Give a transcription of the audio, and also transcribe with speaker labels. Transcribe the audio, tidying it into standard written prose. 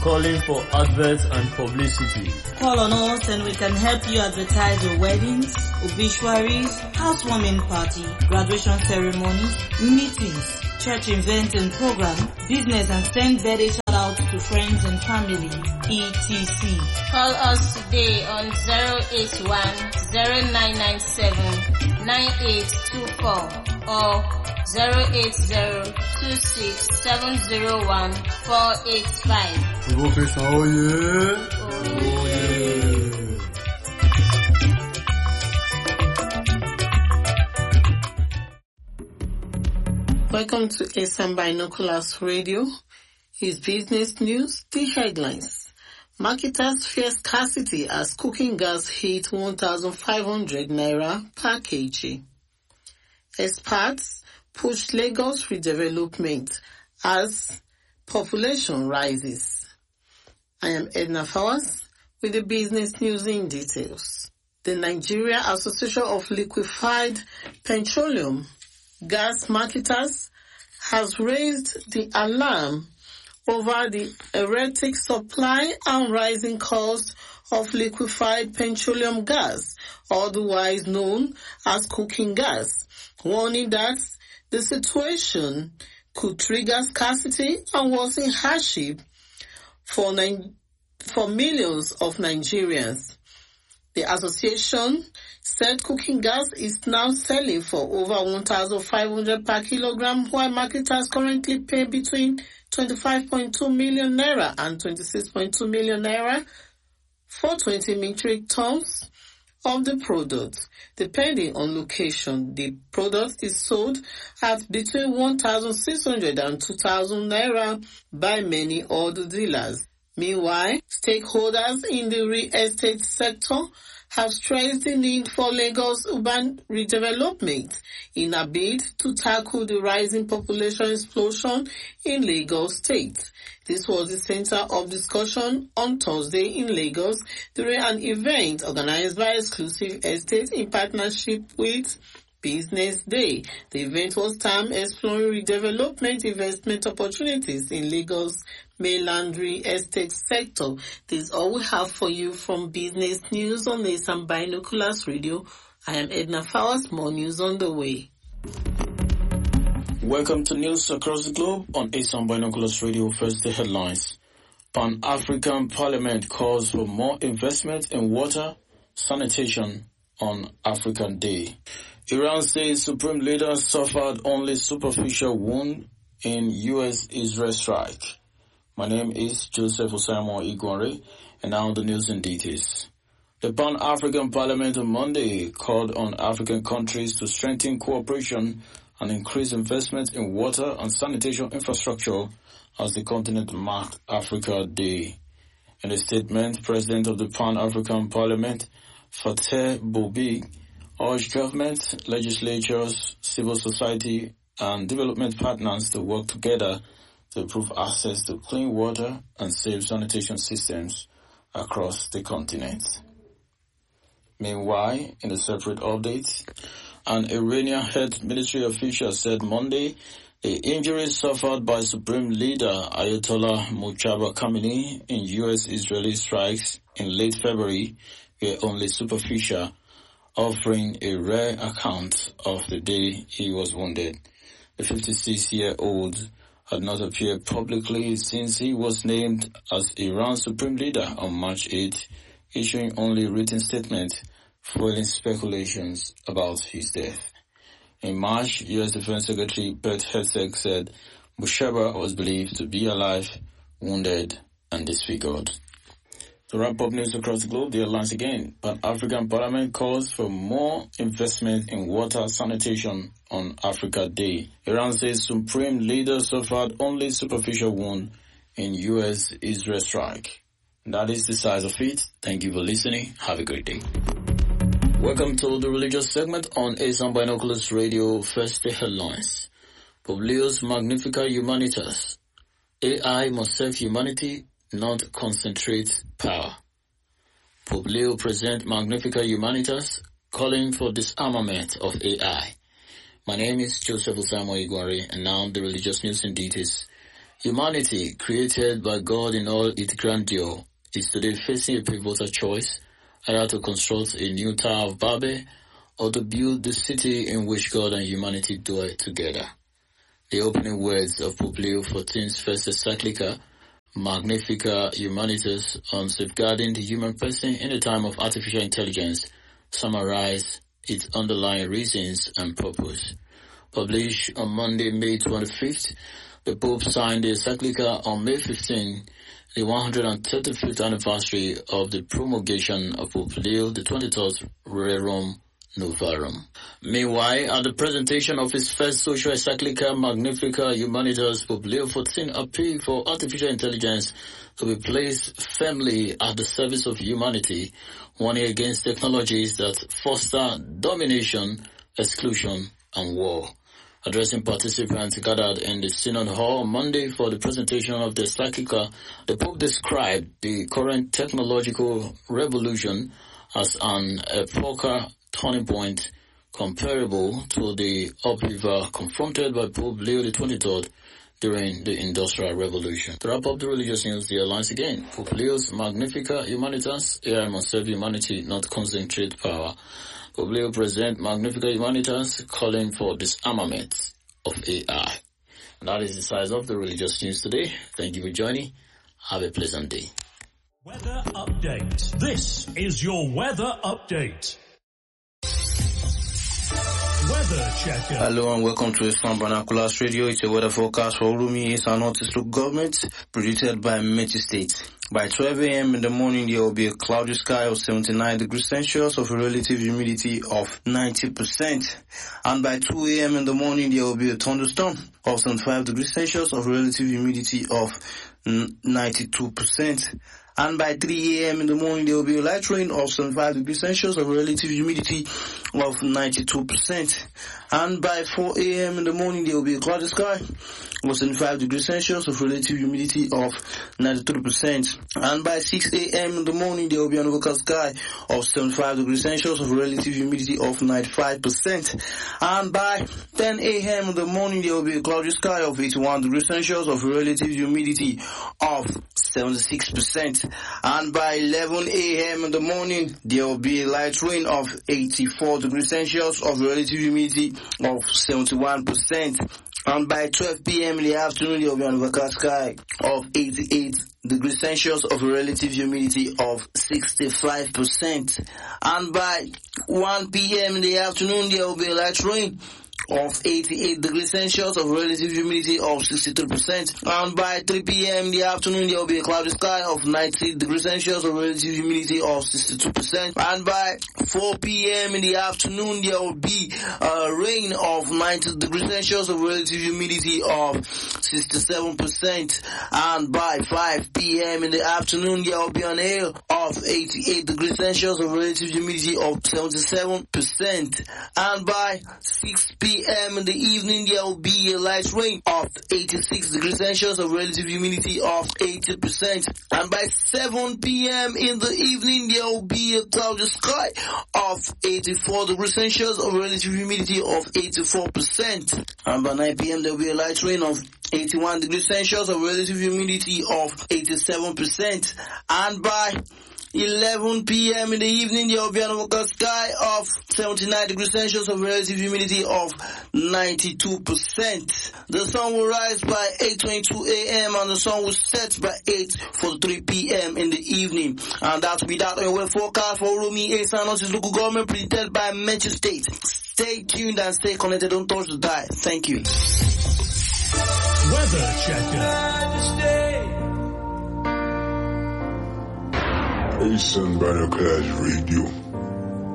Speaker 1: calling for adverts and publicity.
Speaker 2: Call on us and we can help you advertise your weddings, obituaries, housewarming party, graduation ceremonies, meetings, church events and program, business, and send birthday shout-outs to friends and family, etc.
Speaker 3: Call us today on 081-0997-9824 or 080-26-701-485.
Speaker 1: Invocation, oh yeah.
Speaker 4: Welcome to ASAM Binoculars Radio. His business news, the headlines. Marketers fear scarcity as cooking gas hit 1,500 naira per kg. Experts push Lagos redevelopment as population rises. I am Edna Fawaz with the business news in details. The Nigeria Association of Liquefied Petroleum Gas Marketers has raised the alarm over the erratic supply and rising cost of liquefied petroleum gas, otherwise known as cooking gas, warning that the situation could trigger scarcity and worsen hardship for millions of Nigerians. The association said cooking gas is now selling for over 1,500 per kilogram, while marketers currently pay between 25.2 million naira and 26.2 million naira for 20 metric tons of the product. Depending on location, the product is sold at between 1,600 and 2,000 naira by many other dealers. Meanwhile, stakeholders in the real estate sector have stressed the need for Lagos urban redevelopment in a bid to tackle the rising population explosion in Lagos State. This was the center of discussion on Thursday in Lagos during an event organized by Exclusive Estate in partnership with Business Day. The event was termed Exploring Redevelopment Investment Opportunities in Lagos Mainland Real Estate Sector. This is all we have for you from Business News on ASAM Binoculars Radio. I am Edna Fawaz. More news on the way.
Speaker 5: Welcome to news across the globe on ASAM Binoculars Radio. First, the headlines. Pan-African Parliament calls for more investment in water sanitation on African Day. Iran says Supreme Leader suffered only superficial wound in U.S.-Israel strike. My name is Joseph Osamo Igware, and now the news in details. The Pan-African Parliament on Monday called on African countries to strengthen cooperation and increase investment in water and sanitation infrastructure as the continent marked Africa Day. In a statement, President of the Pan-African Parliament, Fateh Bobi, urged government, legislatures, civil society, and development partners to work together to improve access to clean water and safe sanitation systems across the continent. Meanwhile, in a separate update, an Iranian health ministry official said Monday the injuries suffered by Supreme Leader Ayatollah Mojtaba Khamenei in U.S.-Israeli strikes in late February were only superficial, offering a rare account of the day he was wounded. The 56-year-old had not appeared publicly since he was named as Iran's Supreme Leader on March 8, issuing only a written statement fueling speculations about his death. In March, U.S. Defense Secretary Pete Hegseth said Mojtaba was believed to be alive, wounded, and disfigured. To wrap up news across the globe, the headlines again. Pan-African Parliament calls for more investment in water sanitation on Africa Day. Iran says Supreme Leader suffered only superficial wound in U.S.-Israel strike. And that is the size of it. Thank you for listening. Have a great day. Welcome to the religious segment on ASAM Binoculars Radio. First, the headlines. Publius Magnificat Humanitas. AI must serve humanity, not concentrate power. Pope Leo present Magnificat Humanitas, calling for disarmament of AI. My name is Joseph Osamo Igware, and now the religious news in details. Humanity, created by God in all its grandeur, is today facing a pivotal choice, either to construct a new Tower of Babel or to build the city in which God and humanity dwell together. The opening words of Pope Leo XIV's first encyclica, Magnificat Humanitas, on safeguarding the human person in a time of artificial intelligence, summarize its underlying reasons and purpose. Published on Monday, May 25th, the Pope signed the encyclica on May 15, the 135th anniversary of the promulgation of Pope Leo XXIII's Rerum Novarum. Meanwhile, at the presentation of his first social encyclica, Magnificat Humanitas, Pope Leo XIV appealed for artificial intelligence to be placed firmly at the service of humanity, warning against technologies that foster domination, exclusion, and war. Addressing participants gathered in the Synod Hall on Monday for the presentation of the encyclica, the Pope described the current technological revolution as an epochal turning point comparable to the upheaval confronted by Pope Leo XXIII during the Industrial Revolution. To wrap up the religious news, the headlines again. Pope Leo's Magnificat Humanitas, AI must serve humanity, not concentrate power. Pope Leo present Magnificat Humanitas, calling for disarmament of AI. And that is the size of the religious news today. Thank you for joining. Have a pleasant day.
Speaker 6: Weather update. This is your weather update. Weather checker.
Speaker 7: Hello and welcome to Islam Binoculars Radio. It's a weather forecast for Urumi, East and Northeast local government, predicted by Metis State. By 12 a.m. in the morning, there will be a cloudy sky of 79 degrees Celsius of a relative humidity of 90%. And by 2 a.m. in the morning, there will be a thunderstorm of 75 degrees Celsius of a relative humidity of 92%. And by 3 a.m. in the morning, there will be a light rain of 75 degrees Celsius of relative humidity of 92%. And by 4 a.m. in the morning, there will be a cloudy sky of 75 degrees Celsius of relative humidity of 93%. And by 6 a.m. in the morning, there will be an overcast sky of 75 degrees Celsius of relative humidity of 95%. And by 10 a.m. in the morning, there will be a cloudy sky of 81 degrees Celsius of relative humidity of 76%. And by 11 a.m. in the morning, there will be a light rain of 84 degrees Celsius of relative humidity of 71%. And by 12 p.m. in the afternoon, there will be an overcast sky of 88 degrees Celsius of a relative humidity of 65%. And by 1 p.m. in the afternoon, there will be a light rain of 88 degrees Celsius of relative humidity of 63%. And by 3 p.m. in the afternoon, there will be a cloudy sky of 90 degrees Celsius of relative humidity of 62%. And by 4 p.m. in the afternoon, there will be a rain of 90 degrees Celsius of relative humidity of 67%. And by 5 p.m. in the afternoon, there will be an hail of 88 degrees Celsius of relative humidity of 77%. And by 6 p.m. in the evening, there will be a light rain of 86 degrees Celsius of relative humidity of 80%. And by 7 p.m. in the evening, there will be a cloudy sky of 84 degrees Celsius of relative humidity of 84%. And by 9 p.m. there will be a light rain of 81 degrees Celsius of relative humidity of 87%. And by 11 p.m. in the evening, there will be an overcast sky of 79 degrees Celsius of relative humidity of 92%. The sun will rise by 8:22 a.m. and the sun will set by 8:43 p.m. in the evening. And that will be that on your weather forecast for Urumi, East and Northeast local government, predicted by Metis State. Stay tuned and stay connected. Don't touch the dial. Thank you.
Speaker 6: Weather checker.
Speaker 8: Eastern Binoculars Radio.